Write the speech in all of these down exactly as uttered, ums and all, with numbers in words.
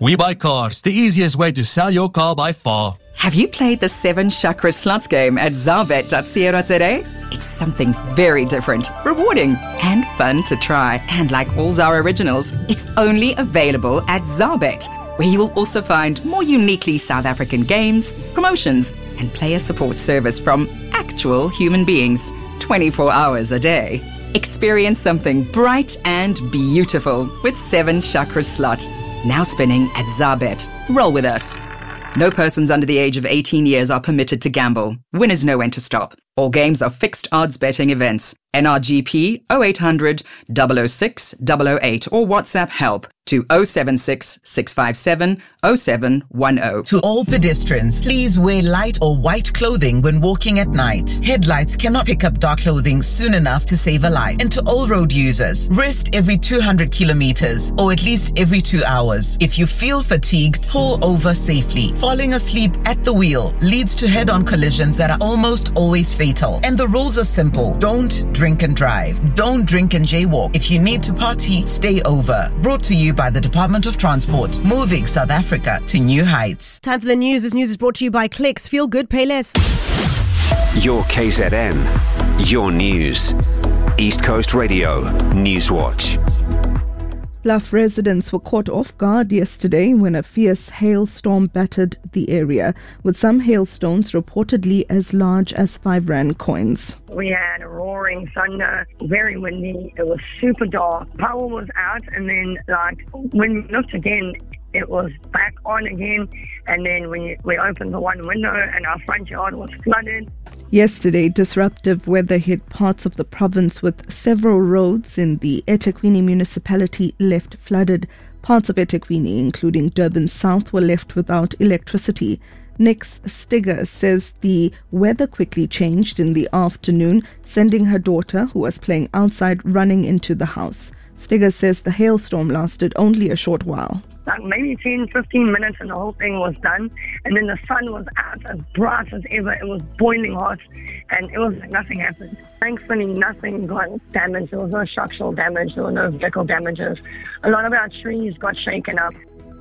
We Buy Cars, the easiest way to sell your car by far. Have you played the Seven Chakra Slots game at zarbet dot co dot za? It's something very different, rewarding, and fun to try. And like all Zara originals, it's only available at Zarbet, where you will also find more uniquely South African games, promotions, and player support service from actual human beings, twenty-four hours a day. Experience something bright and beautiful with Seven Chakra Slot. Now spinning at Zarbet. Roll with us. No persons under the age of eighteen years are permitted to gamble. Winners know when to stop. All games are fixed odds betting events. N R G P oh eight hundred, double oh six, double oh eight or WhatsApp help to oh seven six, six five seven, oh seven one oh. To all pedestrians, please wear light or white clothing when walking at night. Headlights cannot pick up dark clothing soon enough to save a life. And to all road users, rest every two hundred kilometers or at least every two hours. If you feel fatigued, pull over safely. Falling asleep at the wheel leads to head-on collisions that are almost always fatal. And the rules are simple. Don't drink and drive. Don't drink and jaywalk. If you need to party, stay over. Brought to you by the Department of Transport, moving South Africa to new heights. Time for the news. This news is brought to you by Clicks. Feel good, pay less. Your K Z N, your news. East Coast Radio, Newswatch. Bluff residents were caught off guard yesterday when a fierce hailstorm battered the area, with some hailstones reportedly as large as five rand coins. We had a roaring thunder, very windy. It was super dark. Power was out, and then like when we looked again, it was back on again. And then we we opened the one window, and our front yard was flooded. Yesterday, disruptive weather hit parts of the province, with several roads in the eThekwini municipality left flooded. Parts of eThekwini, including Durban South, were left without electricity. Nix Stigger says the weather quickly changed in the afternoon, sending her daughter, who was playing outside, running into the house. Stigger says the hailstorm lasted only a short while. Like maybe ten, fifteen minutes and the whole thing was done. And then the sun was out as bright as ever. It was boiling hot and it was like nothing happened. Thankfully, nothing got damaged. There was no structural damage. There were no vehicle damages. A lot of our trees got shaken up.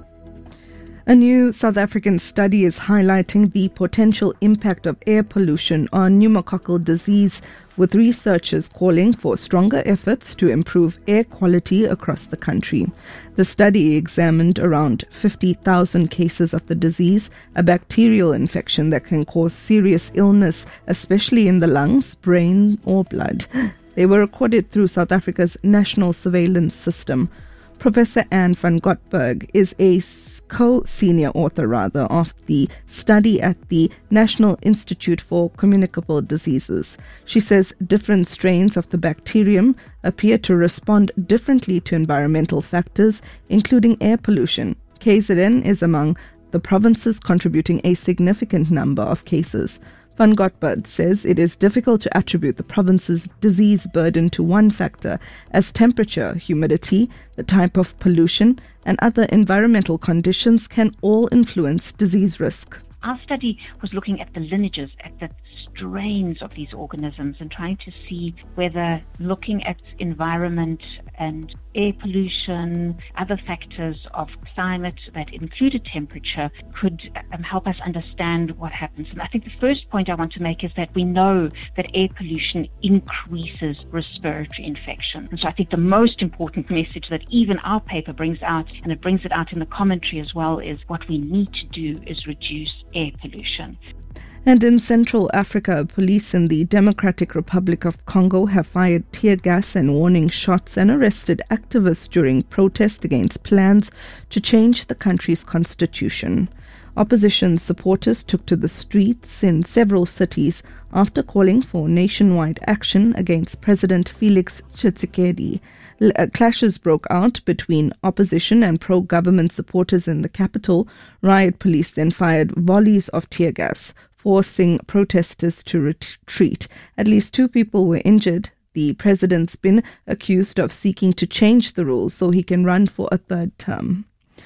A new South African study is highlighting the potential impact of air pollution on pneumococcal disease, with researchers calling for stronger efforts to improve air quality across the country. The study examined around fifty thousand cases of the disease, a bacterial infection that can cause serious illness, especially in the lungs, brain or blood. They were recorded through South Africa's national surveillance system. Professor Anne van Gotberg is a co-senior author rather of the study at the National Institute for Communicable Diseases. She says different strains of the bacterium appear to respond differently to environmental factors, including air pollution. K Z N is among the provinces contributing a significant number of cases. Van Gotberg says it is difficult to attribute the province's disease burden to one factor, as temperature, humidity, the type of pollution, and other environmental conditions can all influence disease risk. Our study was looking at the lineages, at the strains of these organisms, and trying to see whether looking at environment and air pollution, other factors of climate that included temperature, could um, help us understand what happens. And I think the first point I want to make is that we know that air pollution increases respiratory infection. And so I think the most important message that even our paper brings out, and it brings it out in the commentary as well, is what we need to do is reduce air pollution. And in Central Africa, police in the Democratic Republic of Congo have fired tear gas and warning shots and arrested activists during protests against plans to change the country's constitution. Opposition supporters took to the streets in several cities after calling for nationwide action against President Felix Tshisekedi. Clashes broke out between opposition and pro-government supporters in the capital. Riot police then fired volleys of tear gas, forcing protesters to retreat. At least two people were injured. The president's been accused of seeking to change the rules so he can run for a third term.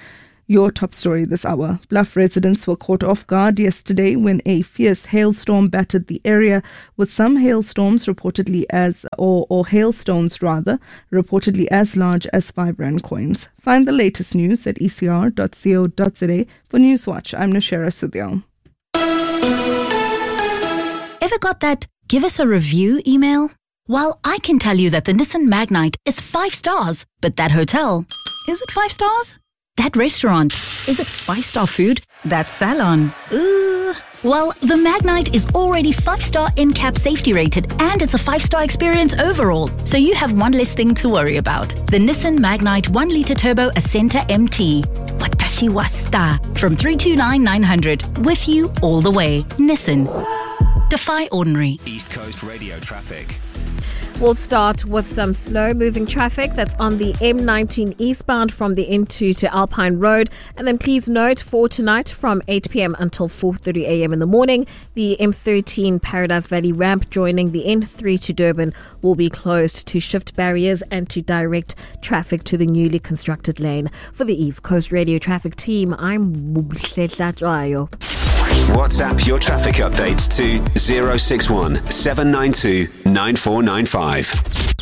Your top story this hour. Bluff residents were caught off guard yesterday when a fierce hailstorm battered the area, with some hailstorms reportedly as, or, or hailstones rather, reportedly as large as five rand coins. Find the latest news at e c r dot co dot z a. For Newswatch, I'm Nashera Sudhyal. Ever got that give us a review email? Well, I can tell you that the Nissan Magnite is five stars, but that hotel, is it five stars? That restaurant, is it five-star food? That salon, ooh. Well, the Magnite is already five-star N C A P safety rated, and it's a five-star experience overall. So you have one less thing to worry about. The Nissan Magnite one litre Turbo Ascenta M T. Watashi wa star from three two nine nine hundred. With you all the way. Nissan. Defy ordinary. East Coast Radio traffic. We'll start with some slow-moving traffic that's on the M nineteen eastbound from the N two to Alpine Road. And then please note, for tonight from eight p.m. until four thirty a.m. in the morning, the M thirteen Paradise Valley ramp joining the N three to Durban will be closed to shift barriers and to direct traffic to the newly constructed lane. For the East Coast Radio traffic team, I'm Mubhletlatrayo. WhatsApp your traffic updates to zero six one seven nine two nine four nine five.